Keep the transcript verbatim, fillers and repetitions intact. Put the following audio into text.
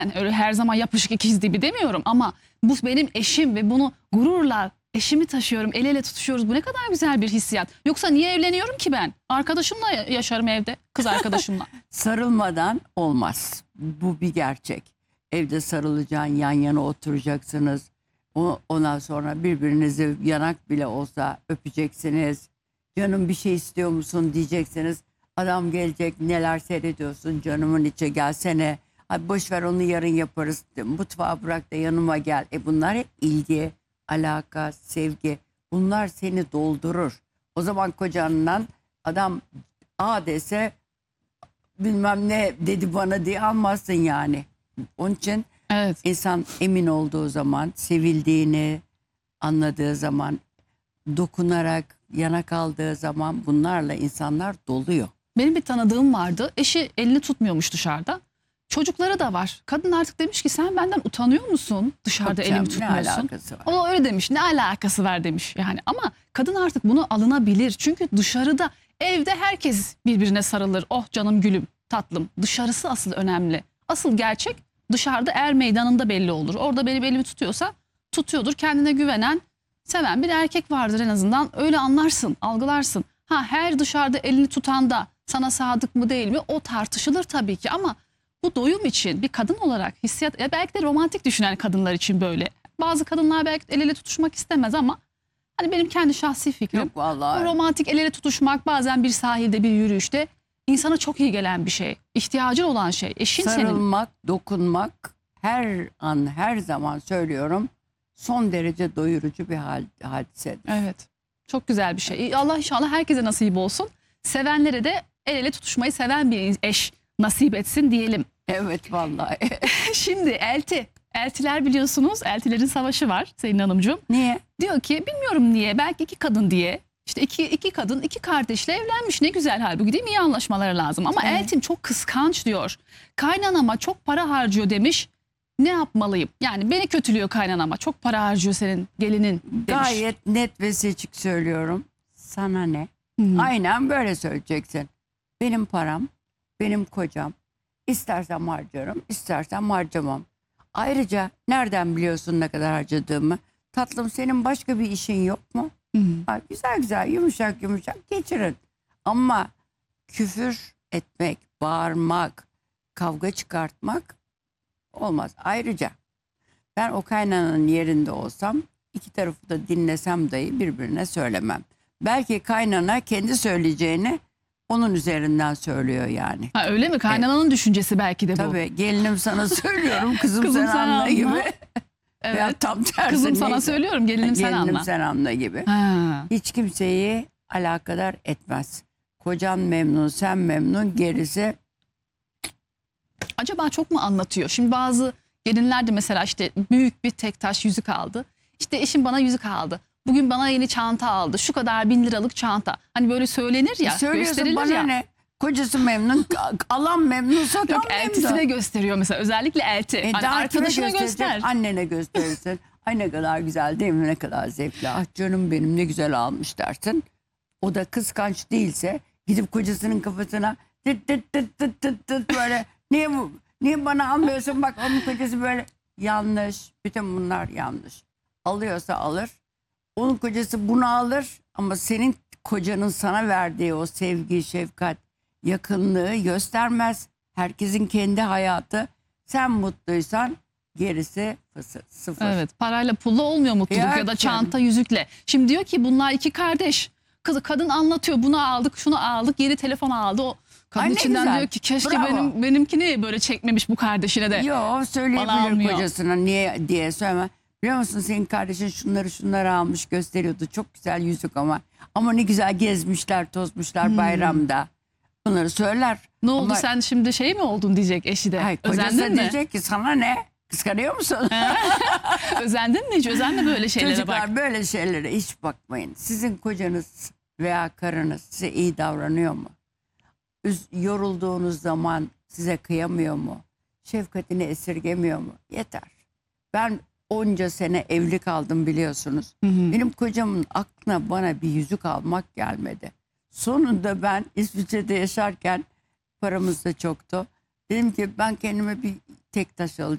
Yani öyle her zaman yapışık ikiz gibi demiyorum ama bu benim eşim ve bunu gururla eşimi taşıyorum, el ele tutuşuyoruz. Bu ne kadar güzel bir hissiyat. Yoksa niye evleniyorum ki ben? Arkadaşımla yaşarım evde, kız arkadaşımla. Sarılmadan olmaz. Bu bir gerçek. Evde sarılacaksın, yan yana oturacaksınız. O- Ondan sonra birbirinizi yanak bile olsa öpeceksiniz. Canım bir şey istiyor musun diyeceksiniz. Adam gelecek, neler seyrediyorsun canımın içi, gelsene. Hadi boş ver, onu yarın yaparız. Mutfağa bırak da yanıma gel. E bunlar hep ilgi, alaka, sevgi. Bunlar seni doldurur. O zaman kocandan adam A dese bilmem ne dedi bana diye almazsın yani. Onun için Evet. insan emin olduğu zaman, sevildiğini anladığı zaman, dokunarak yana kaldığı zaman bunlarla insanlar doluyor. Benim bir tanıdığım vardı. Eşi elini tutmuyormuş dışarıda. Çocukları da var. Kadın artık demiş ki sen benden utanıyor musun dışarıda Yok elimi canım, ne tutmuyorsun? alakası var? O öyle demiş. Ne alakası var demiş yani. Ama kadın artık bunu alınabilir. Çünkü dışarıda, evde herkes birbirine sarılır. Oh canım gülüm, tatlım. Dışarısı asıl önemli. Asıl gerçek dışarıda, er meydanında belli olur. Orada benim elimi tutuyorsa tutuyordur. Kendine güvenen, seven bir erkek vardır en azından. Öyle anlarsın, algılarsın. Ha, her dışarıda elini tutan da sana sadık mı değil mi? O tartışılır tabii ki ama bu doyum için bir kadın olarak hissiyat, ya belki de romantik düşünen kadınlar için böyle. Bazı kadınlar belki el ele tutuşmak istemez ama hani benim kendi şahsi fikrim. Yok vallahi. O romantik el ele tutuşmak bazen bir sahilde, bir yürüyüşte insana çok iyi gelen bir şey. İhtiyacın olan şey. Eşin senin. Sarılmak, dokunmak her an, her zaman söylüyorum, son derece doyurucu bir hal, hadisedir. Evet. Çok güzel bir şey. Allah inşallah herkese nasip olsun. Sevenlere de el ele tutuşmayı seven bir eş nasip etsin diyelim. Evet vallahi. Şimdi elti. Eltiler biliyorsunuz, eltilerin savaşı var Selin Hanımcığım. Niye? Diyor ki bilmiyorum niye, belki iki kadın diye. İşte iki, iki kadın iki kardeşle evlenmiş, ne güzel halbuki değil mi? İyi anlaşmaları lazım. Ama Evet. eltim çok kıskanç diyor. Kaynanama çok para harcıyor demiş. Ne yapmalıyım? Yani beni kötülüyor kaynanama. Çok para harcıyor senin gelinin demiş. Gayet net ve seçik söylüyorum. Sana ne? Hı. Aynen böyle söyleyeceksin. Benim param, benim kocam. İstersem harcarım, istersem harcamam. Ayrıca nereden biliyorsun ne kadar harcadığımı? Tatlım, senin başka bir işin yok mu? Hı. Ha, güzel güzel, yumuşak yumuşak geçirin. Ama küfür etmek, bağırmak, kavga çıkartmak olmaz. Ayrıca ben o kaynananın yerinde olsam, iki tarafı da dinlesem dahi birbirine söylemem. Belki kaynana kendi söyleyeceğini onun üzerinden söylüyor yani. Ha, öyle mi? Kaynananın düşüncesi belki de bu. Tabii, gelinim sana söylüyorum, kızım, Kızım sen sen anla anla. gibi. Evet. Veya tam tersi. Kızım sana neyse. söylüyorum, gelinim sen Gelinim anla. sen anla gibi. Ha. Hiç kimseyi alakadar etmez. Kocan memnun, sen memnun, gerisi Acaba çok mu anlatıyor? Şimdi bazı gelinler de mesela işte büyük bir tek taş yüzük aldı. İşte eşim bana yüzük aldı. Bugün bana yeni çanta aldı. Şu kadar bin liralık çanta. Hani böyle söylenir ya, söylüyorsun, gösterilir bana ya. ne? Kocası memnun, alan memnun, satan Yok, memnun. eltisine gösteriyor mesela, özellikle elti. E, Hani daha kime arkadaşına gösterecek? göster. Annene gösterirsin. Ay ne kadar güzel değil mi? Ne kadar zevkli. Ah canım benim, ne güzel almış dersin. O da kıskanç değilse gidip kocasının kafasına tıt tıt tıt tıt tıt tıt böyle niye bu? Niye bana almıyorsun? Bak onun kocası böyle, yanlış. Bütün bunlar yanlış. Alıyorsa alır. Onun kocası bunu alır ama senin kocanın sana verdiği o sevgi, şefkat, yakınlığı göstermez. Herkesin kendi hayatı. Sen mutluysan gerisi fısır, sıfır. Evet, parayla pulla olmuyor mutluluk Ya ya da canım. çanta yüzükle. Şimdi diyor ki bunlar iki kardeş. Kız, kadın anlatıyor, bunu aldık, şunu aldık, yeni telefon aldı. O kadın Ay ne içinden güzel. diyor ki keşke Bravo. benim benimkini böyle çekmemiş bu kardeşine de. Yo, Bana söyleyebilir almıyor. kocasına niye diye söyleme. Biliyor musun, senin kardeşin şunları şunları almış, gösteriyordu. Çok güzel yüzük ama. Ama ne güzel gezmişler, tozmuşlar bayramda. Bunları söyler. Ne oldu, Ama- sen şimdi şey mi oldun diyecek eşi de. Ay, kocası Özendin mi? diyecek ki sana ne? Kıskanıyor musun? Özendin mi hiç? Özenme böyle şeylere Çocuklar, bak. böyle şeylere hiç bakmayın. Sizin kocanız veya karınız size iyi davranıyor mu? Üz- yorulduğunuz zaman size kıyamıyor mu? Şefkatini esirgemiyor mu? Yeter. Ben onca sene evli kaldım biliyorsunuz. Hı hı. Benim kocamın aklına bana bir yüzük almak gelmedi. Sonunda ben İsviçre'de yaşarken paramız da çoktu. Dedim ki ben kendime bir tek taş alacağım.